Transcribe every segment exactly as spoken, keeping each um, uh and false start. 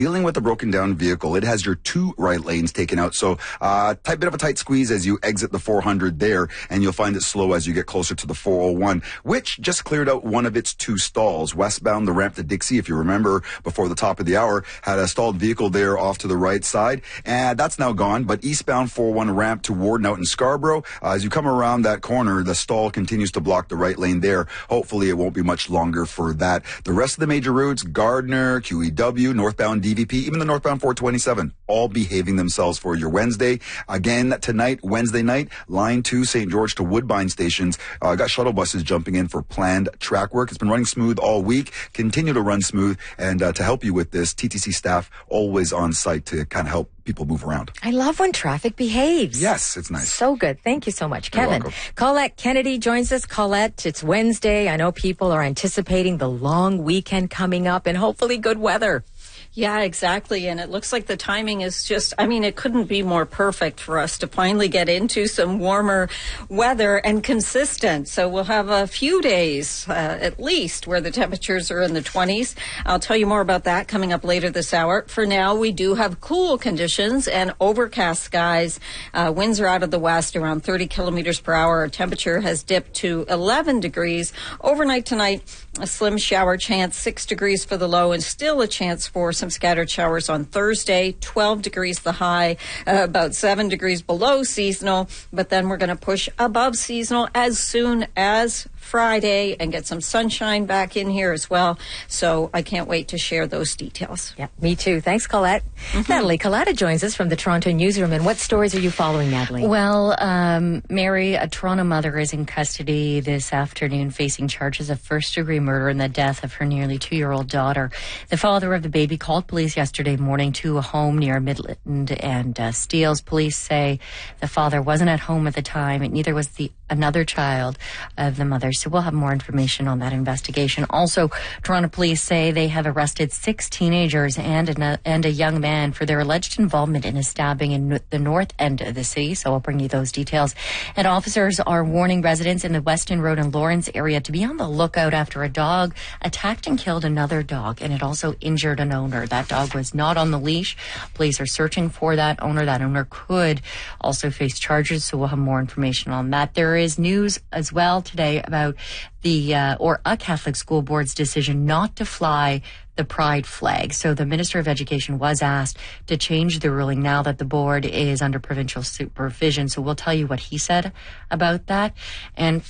Dealing with a broken down vehicle, it has your two right lanes taken out. So, uh, tight bit of a tight squeeze as you exit the four hundred there, and you'll find it slow as you get closer to the four oh one, which just cleared out one of its two stalls. Westbound, the ramp to Dixie, if you remember, before the top of the hour, had a stalled vehicle there off to the right side, and that's now gone. But eastbound four oh one ramp to Warden out in Scarborough, uh, as you come around that corner, the stall continues to block the right lane there. Hopefully, it won't be much longer for that. The rest of the major routes, Gardner, Q E W, northbound D V P, even the northbound four twenty-seven, all behaving themselves for your Wednesday. Again, tonight, Wednesday night, line two, Saint George to Woodbine stations, uh, got shuttle buses jumping in for planned track work. It's been running smooth all week, continue to run smooth, and uh, to help you with this, T T C staff always on site to kind of help people move around. I love when traffic behaves. Yes, it's nice. So good. Thank you so much, You're Kevin. welcome. Colette Kennedy joins us. Colette, it's Wednesday. I know people are anticipating the long weekend coming up and hopefully good weather. Yeah, exactly. And it looks like the timing is just, I mean, it couldn't be more perfect for us to finally get into some warmer weather and consistent. So we'll have a few days, uh, at least, where the temperatures are in the twenties. I'll tell you more about that coming up later this hour. For now, we do have cool conditions and overcast skies. Uh, winds are out of the west around thirty kilometers per hour. Our temperature has dipped to eleven degrees. Overnight tonight, a slim shower chance, six degrees for the low, and still a chance for some scattered showers on Thursday, twelve degrees the high, uh, about seven degrees below seasonal, but then we're going to push above seasonal as soon as Friday and get some sunshine back in here as well. So I can't wait to share those details. Yeah, me too. Thanks, Colette. Mm-hmm. Natalie Collada joins us from the Toronto newsroom. And what stories are you following, Natalie? Well, um, Mary, a Toronto mother, is in custody this afternoon facing charges of first-degree murder in the death of her nearly two-year-old daughter. The father of the baby called police yesterday morning to a home near Midland and uh, Steeles. Police say the father wasn't at home at the time, and neither was the another child of the mother. So we'll have more information on that investigation. Also, Toronto police say they have arrested six teenagers and a, and a young man for their alleged involvement in a stabbing in the north end of the city. So I'll bring you those details. And officers are warning residents in the Weston Road and Lawrence area to be on the lookout after a dog attacked and killed another dog, and it also injured an owner. That dog was not on the leash. Police are searching for that owner. That owner could also face charges, so we'll have more information on that. There is news as well today about the uh, or a Catholic school board's decision not to fly the pride flag. So the Minister of Education was asked to change the ruling now that the board is under provincial supervision. So we'll tell you what he said about that. And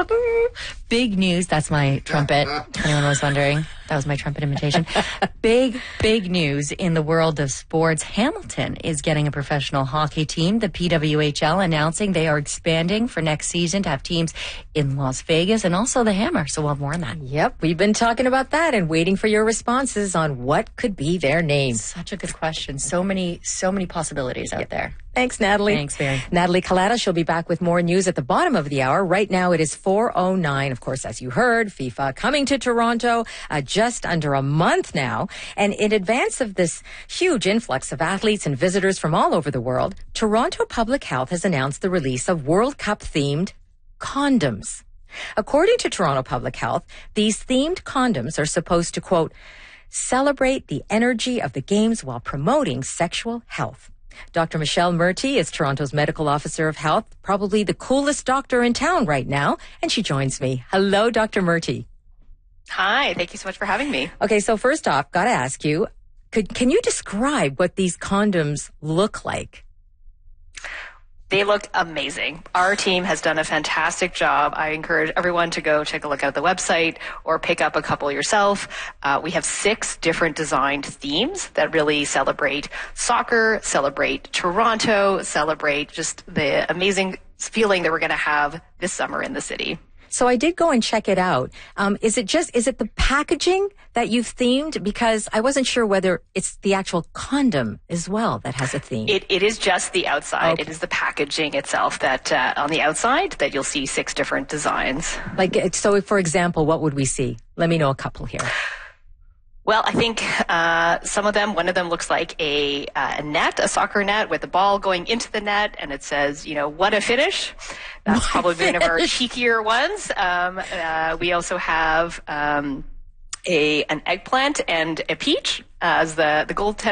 big news, that's my trumpet, anyone was wondering. That was my trumpet imitation. Big, big news in the world of sports. Hamilton is getting a professional hockey team. The P W H L announcing they are expanding for next season to have teams in Las Vegas and also the Hammer. So we'll have more on that. Yep, we've been talking about that and waiting for your responses on what could be their name. Such a good question. So many, so many possibilities out yep. there. Thanks, Natalie. Thanks, Mary. Natalie Collada, she'll be back with more news at the bottom of the hour. Right now, it is four oh nine. Of course, as you heard, FIFA coming to Toronto uh, just under a month now. And in advance of this huge influx of athletes and visitors from all over the world, Toronto Public Health has announced the release of World Cup-themed condoms. According to Toronto Public Health, these themed condoms are supposed to, quote, celebrate the energy of the games while promoting sexual health. Doctor Michelle Murty is Toronto's medical officer of health, probably the coolest doctor in town right now, and she joins me. Hello, Doctor Murty. Hi, thank you so much for having me. Okay, so first off, got to ask you, could can you describe what these condoms look like? They look amazing. Our team has done a fantastic job. I encourage everyone to go take a look at the website or pick up a couple yourself. Uh, we have six different designed themes that really celebrate soccer, celebrate Toronto, celebrate just the amazing feeling that we're going to have this summer in the city. So I did go and check it out. Um, is it just, is it the packaging that you've themed? Because I wasn't sure whether it's the actual condom as well that has a theme. It, it is just the outside. Okay. It is the packaging itself that uh, on the outside that you'll see six different designs. Like, so for example, what would we see? Let me know a couple here. Well, I think uh, some of them, one of them looks like a, uh, a net, a soccer net with the ball going into the net, and it says, you know, what a finish. That's what probably finish. one of our cheekier ones. Um, uh, we also have um, a an eggplant and a peach as the the goaltender.